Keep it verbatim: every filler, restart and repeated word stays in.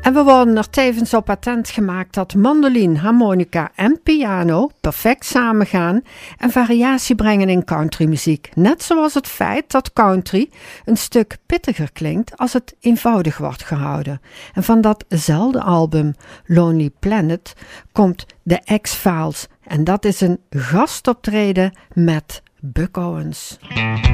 En we worden er tevens op attent gemaakt dat mandoline, harmonica en piano perfect samengaan en variatie brengen in countrymuziek. Net zoals het feit dat country een stuk pittiger klinkt als het eenvoudig wordt gehouden. En van datzelfde album Lonely Planet komt The X-Files en dat is een gastoptreden met Buck Owens.